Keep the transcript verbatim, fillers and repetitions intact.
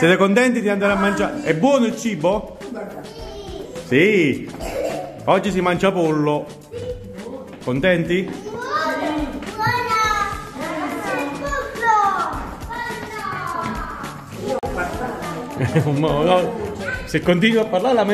Siete contenti di andare a mangiare? È buono il cibo? Sì. Oggi si mangia pollo. Contenti? Se continui a parlare la